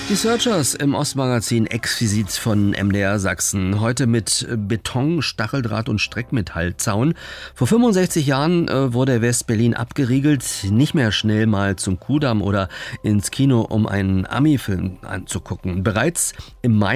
Die Searchers im Ostmagazin exquisit von MDR Sachsen. Heute mit Beton, Stacheldraht und Streckmetallzaun. Vor 65 Jahren wurde West-Berlin abgeriegelt. Nicht mehr schnell mal zum Kudamm oder ins Kino, um einen Ami-Film anzugucken. Bereits im Mai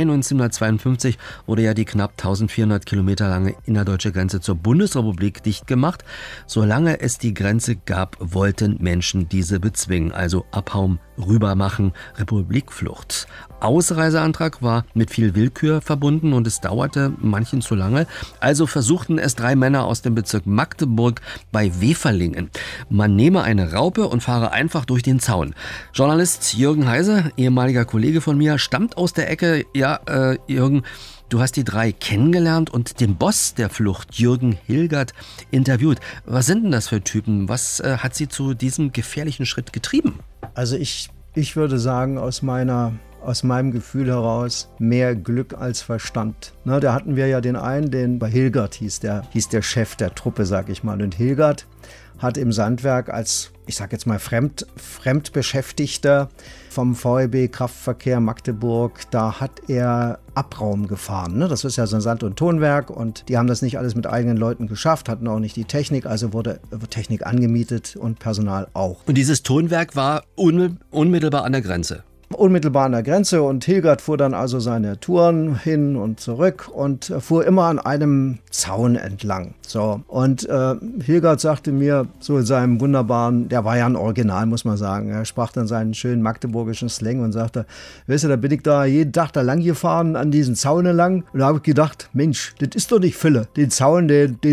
1952 wurde ja die knapp 1400 Kilometer lange innerdeutsche Grenze zur Bundesrepublik dicht gemacht. Solange es die Grenze gab, wollten Menschen diese bezwingen. Also abhauen, rübermachen, Republikflucht. Ausreiseantrag war mit viel Willkür verbunden und es dauerte manchen zu lange. Also versuchten es 3 Männer aus dem Bezirk Magdeburg bei Weferlingen. Man nehme eine Raupe und fahre einfach durch den Zaun. Journalist Jürgen Heise, ehemaliger Kollege von mir, stammt aus der Ecke. Ja, Jürgen, du hast die 3 kennengelernt und den Boss der Flucht, Jürgen Hilgert, interviewt. Was sind denn das für Typen? Was hat sie zu diesem gefährlichen Schritt getrieben? Also ich würde sagen, aus meinem Gefühl heraus mehr Glück als Verstand. Na, da hatten wir ja den einen, den bei Hilgert hieß der Chef der Truppe, sag ich mal. Und Hilgert hat im Sandwerk als, ich sag jetzt mal, Fremdbeschäftigter vom VEB Kraftverkehr Magdeburg, da hat er Abraum gefahren. Ne? Das ist ja so ein Sand- und Tonwerk und die haben das nicht alles mit eigenen Leuten geschafft, hatten auch nicht die Technik, also wurde Technik angemietet und Personal auch. Und dieses Tonwerk war unmittelbar an der Grenze? Unmittelbar an der Grenze und Hilgert fuhr dann also seine Touren hin und zurück und fuhr immer an einem Zaun entlang. So, und Hilgert sagte mir so in seinem wunderbaren, der war ja ein Original, muss man sagen, er sprach dann seinen schönen magdeburgischen Slang und sagte, weißt du, da bin ich da jeden Tag da lang gefahren an diesen Zaun entlang und da habe ich gedacht, Mensch, das ist doch nicht Fülle. Den Zaun,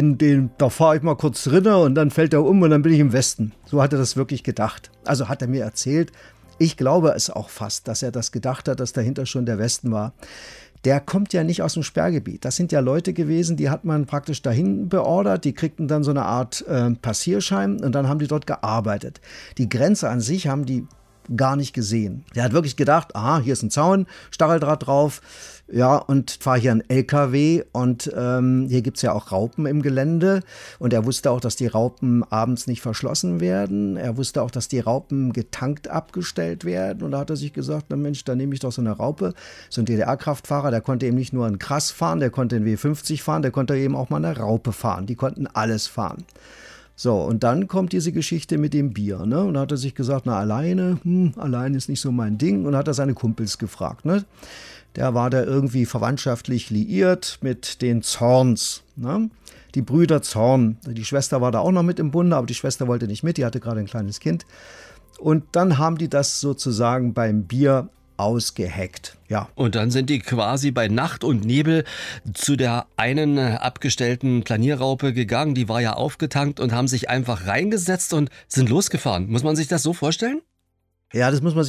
da fahre ich mal kurz drinne und dann fällt er um und dann bin ich im Westen. So hat er das wirklich gedacht. Also hat er mir erzählt. Ich glaube es auch fast, dass er das gedacht hat, dass dahinter schon der Westen war. Der kommt ja nicht aus dem Sperrgebiet. Das sind ja Leute gewesen, die hat man praktisch dahin beordert. Die kriegten dann so eine Art Passierschein und dann haben die dort gearbeitet. Die Grenze an sich haben die gar nicht gesehen. Der hat wirklich gedacht, aha, hier ist ein Zaun, Stacheldraht drauf, ja, und fahre hier einen LKW und hier gibt's ja auch Raupen im Gelände und er wusste auch, dass die Raupen abends nicht verschlossen werden. Er wusste auch, dass die Raupen getankt abgestellt werden und da hat er sich gesagt, na Mensch, da nehme ich doch so eine Raupe. So ein DDR-Kraftfahrer, der konnte eben nicht nur einen Krass fahren, der konnte einen W50 fahren, der konnte eben auch mal eine Raupe fahren. Die konnten alles fahren. So, und dann kommt diese Geschichte mit dem Bier, ne? Und da hat er sich gesagt, na alleine ist nicht so mein Ding. Und hat er seine Kumpels gefragt, ne? Der war da irgendwie verwandtschaftlich liiert mit den Zorns, ne? Die Brüder Zorn. Die Schwester war da auch noch mit im Bunde, aber die Schwester wollte nicht mit, die hatte gerade ein kleines Kind. Und dann haben die das sozusagen beim Bier ausgeheckt. Ja. Und dann sind die quasi bei Nacht und Nebel zu der einen abgestellten Planierraupe gegangen, die war ja aufgetankt und haben sich einfach reingesetzt und sind losgefahren. Muss man sich das so vorstellen? Ja, das muss man sich